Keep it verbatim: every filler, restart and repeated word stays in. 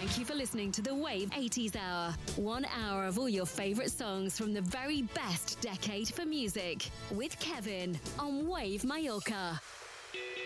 Thank you for listening to the Wave eighties Hour. One hour of all your favourite songs from the very best decade for music. With Kevin on Wave Mallorca.